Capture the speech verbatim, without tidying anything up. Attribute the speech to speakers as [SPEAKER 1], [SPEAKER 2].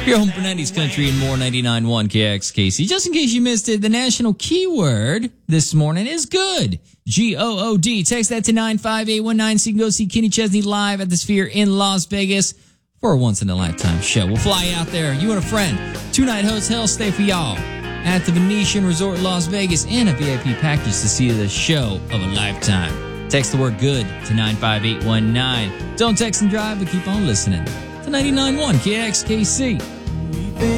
[SPEAKER 1] Your home for nineties country and more, ninety-nine point one K X K C. Just in case you missed it, the national keyword this morning is good. G O O D. Text that to nine five eight one nine so you can go see Kenny Chesney live at the Sphere in Las Vegas for a once-in-a-lifetime show. We'll fly out there, you and a friend. Two-night hotel stay for y'all at the Venetian Resort Las Vegas and a V I P package to see the show of a lifetime. Text the word good to nine five eight one nine. Don't text and drive, but keep on listening to ninety-nine point one K X K C.